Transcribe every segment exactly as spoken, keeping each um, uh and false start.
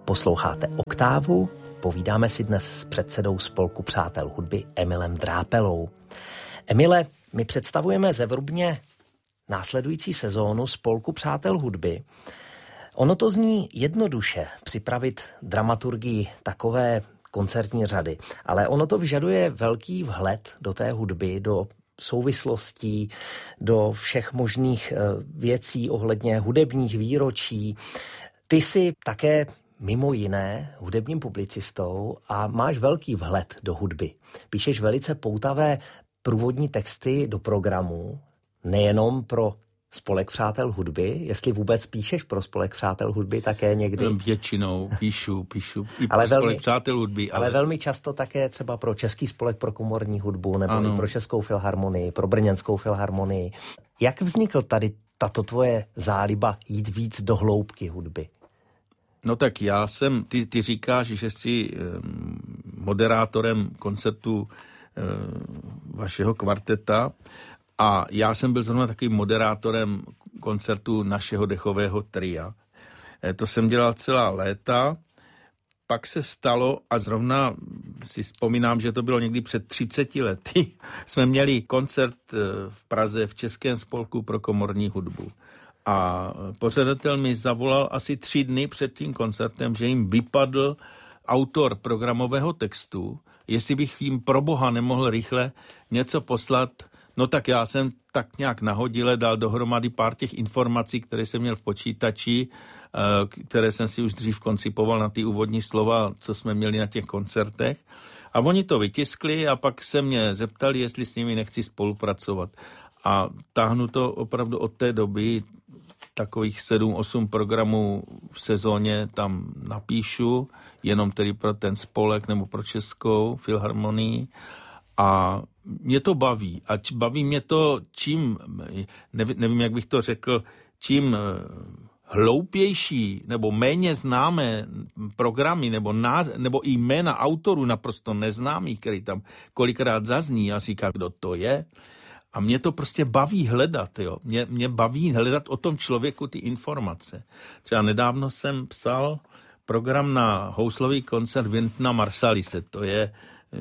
Posloucháte Oktávu, povídáme si dnes s předsedou Spolku přátel hudby Emilem Drápelou. Emile, my představujeme zevrubně následující sezónu Spolku přátel hudby. Ono to zní jednoduše připravit dramaturgii takové koncertní řady, ale ono to vyžaduje velký vhled do té hudby, do souvislostí, do všech možných věcí ohledně hudebních výročí. Ty jsi také mimo jiné hudebním publicistou a máš velký vhled do hudby. Píšeš velice poutavé průvodní texty do programu, nejenom pro Spolek přátel hudby, jestli vůbec píšeš pro Spolek přátel hudby také někdy? Většinou píšu, píšu i pro ale Spolek velmi, přátel hudby. Ale... ale velmi často také třeba pro Český spolek pro komorní hudbu nebo ano. i pro Českou filharmonii, pro Brněnskou filharmonii. Jak vznikl tady tato tvoje záliba jít víc do hloubky hudby? No tak já jsem, ty, ty říkáš, že jsi moderátorem koncertu vašeho kvarteta a já jsem byl zrovna takovým moderátorem koncertu našeho dechového tria. To jsem dělal celá léta, pak se stalo a zrovna si vzpomínám, že to bylo někdy před třiceti lety, jsme měli koncert v Praze v Českém spolku pro komorní hudbu. A pořadatel mi zavolal asi tři dny před tím koncertem, že jim vypadl autor programového textu, jestli bych jim pro boha nemohl rychle něco poslat. No tak já jsem tak nějak nahodile dal dohromady pár těch informací, které jsem měl v počítači, které jsem si už dřív koncipoval na ty úvodní slova, co jsme měli na těch koncertech. A oni to vytiskli a pak se mě zeptali, jestli s nimi nechci spolupracovat. A táhnu to opravdu od té doby, takových sedm, osm programů v sezóně tam napíšu, jenom tedy pro ten spolek nebo pro Českou filharmonii. A mě to baví. A baví mě to, čím, nevím, jak bych to řekl, čím hloupější nebo méně známé programy nebo, náz, nebo i jména autorů naprosto neznámých, který tam kolikrát zazní, já si říkám, kdo to je. A mě to prostě baví hledat, jo. Mě, mě baví hledat o tom člověku ty informace. Třeba nedávno jsem psal program na houslový koncert Wyntona Marsallise, to je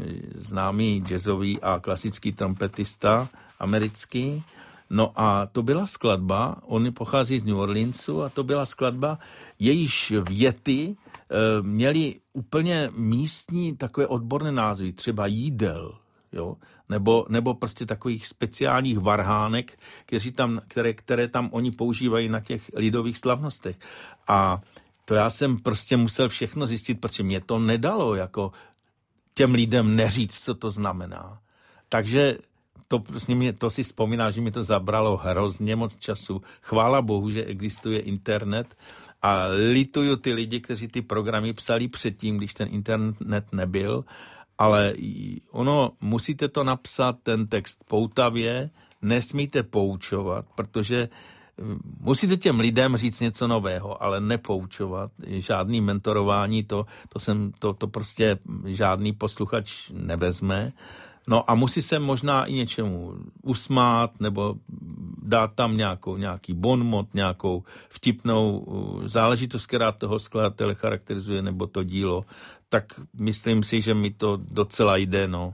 známý jazzový a klasický trompetista americký. No a to byla skladba, on pochází z New Orleansu a to byla skladba, jejíž věty e, měly úplně místní takové odborné názvy, třeba jídel, jo, nebo, nebo prostě takových speciálních varhánek, kteří tam, které, které tam oni používají na těch lidových slavnostech. A to já jsem prostě musel všechno zjistit, protože mě to nedalo jako těm lidem neříct, co to znamená. Takže to, mě, to si vzpomínám, že mi to zabralo hrozně moc času. Chvála bohu, že existuje internet a lituju ty lidi, kteří ty programy psali předtím, když ten internet nebyl, ale ono, musíte to napsat, ten text poutavě, nesmíte poučovat, protože musíte těm lidem říct něco nového, ale nepoučovat. Žádný mentorování, to, to, jsem, to, to prostě žádný posluchač nevezme. No a musí se možná i něčemu usmát, nebo dát tam nějakou, nějaký bonmot, nějakou vtipnou záležitost, která toho skladatele charakterizuje, nebo to dílo. Tak myslím si, že mi to docela jde, no.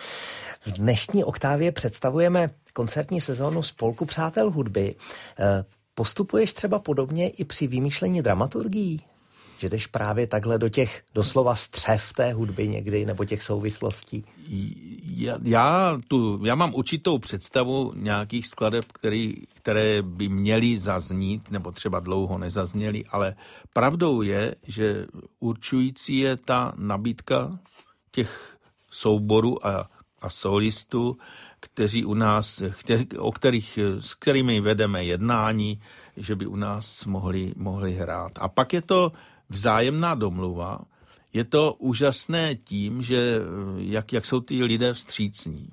V dnešní Oktávě představujeme koncertní sezónu Spolku přátel hudby. Postupuješ třeba podobně i při vymýšlení dramaturgií? Že jdeš právě takhle do těch doslova střev té hudby někdy, nebo těch souvislostí? Já, já, tu, já mám určitou představu nějakých skladeb, který, které by měly zaznít, nebo třeba dlouho nezazněly, ale pravdou je, že určující je ta nabídka těch souborů a, a solistů, kteří u nás, kteří, o kterých, s kterými vedeme jednání, že by u nás mohli, mohli hrát. A pak je to vzájemná domluva. Je to úžasné tím, že jak, jak jsou ty lidé vstřícní.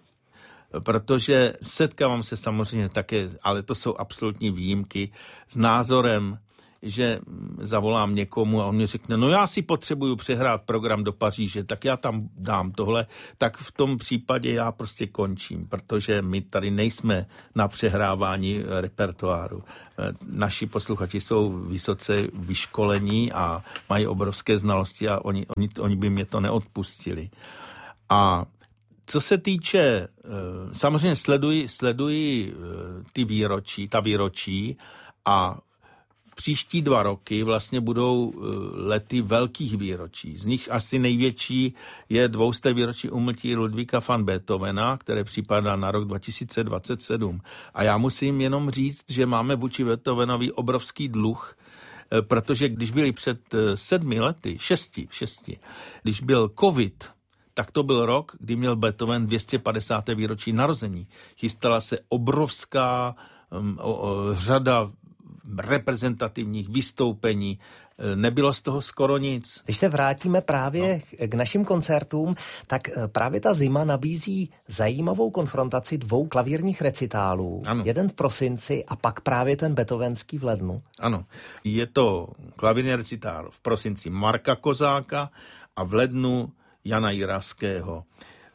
Protože setkávám se samozřejmě také, ale to jsou absolutní výjimky, s názorem, že zavolám někomu a on mi řekne, no já si potřebuju přehrát program do Paříže, tak já tam dám tohle, tak v tom případě já prostě končím, protože my tady nejsme na přehrávání repertoáru. Naši posluchači jsou vysoce vyškolení a mají obrovské znalosti a oni, oni, oni by mě to neodpustili. A co se týče, samozřejmě sleduji, sleduji ty výročí, ta výročí a příští dva roky vlastně budou lety velkých výročí. Z nich asi největší je dvousté výročí úmrtí Ludvíka van Beethovena, které připadá na rok dva tisíce dvacet sedm. A já musím jenom říct, že máme vůči Beethovenovi obrovský dluh, protože když byli před sedmi lety, šesti, šesti, když byl covid, tak to byl rok, kdy měl Beethoven dvě stě padesáté výročí narození. Chystala se obrovská um, o, o, řada reprezentativních vystoupení. Nebylo z toho skoro nic. Když se vrátíme právě no. k našim koncertům, tak právě ta zima nabízí zajímavou konfrontaci dvou klavírních recitálů. Ano. Jeden v prosinci a pak právě ten beethovenský v lednu. Ano, je to klavírní recitál v prosinci Marka Kozáka a v lednu Jana Jiraského.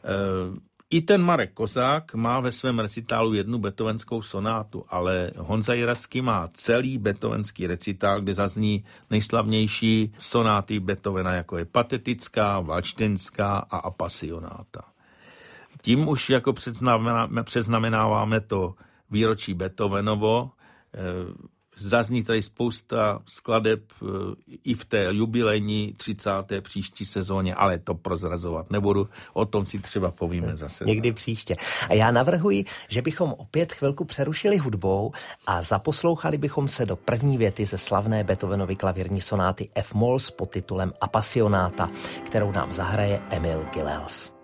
I ten Marek Kozák má ve svém recitálu jednu beethovenskou sonátu, ale Honza Jiraský má celý beethovenský recitál, kde zazní nejslavnější sonáty Beethovena, jako je Patetická, Valštejnská a Apasionáta. Tím už jako předznamenáváme to výročí Beethovenovo. Zazní tady spousta skladeb i v té jubilejní třicáté příští sezóně, ale to prozrazovat nebudu, o tom si třeba povíme zase. Někdy příště. A já navrhuji, že bychom opět chvilku přerušili hudbou a zaposlouchali bychom se do první věty ze slavné Beethovenovy klavírní sonáty F-moll s podtitulem Apasionáta, kterou nám zahraje Emil Gilels.